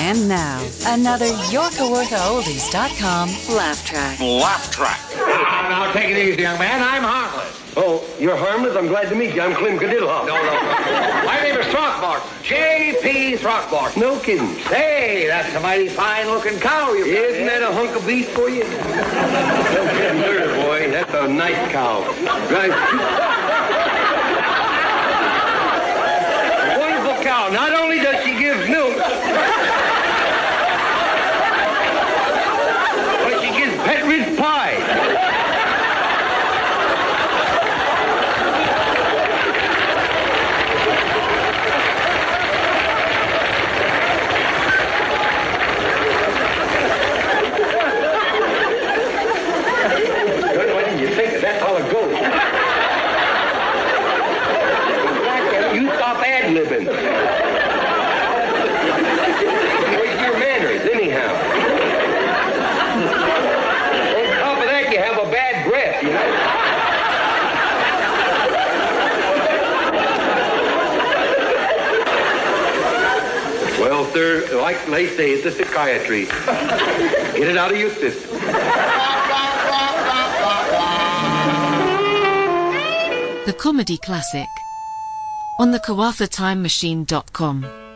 And now, another YorkaWorthaOldies.com laugh track. Laugh track. Now take it easy, young man. I'm harmless. Oh, you're harmless? I'm glad to meet you. I'm Clem Cadillac. No. My name is Throckmorton. J.P. Throckmorton. No kidding. Hey, that's a mighty fine-looking cow you've got. Isn't that a hunk of beef for you? Don't get nervous, boy. That's a nice cow. Right. A wonderful cow. Not only does she give milk, but she gives pet-rich pie. That's how it goes. You stop ad-libbing. Where's your manners, anyhow? On top of that, you have a bad breath, you know? Well, sir, like they say, it's a psychiatry. Get it out of your system. The Comedy Classic on the KawafaTimeMachine.com.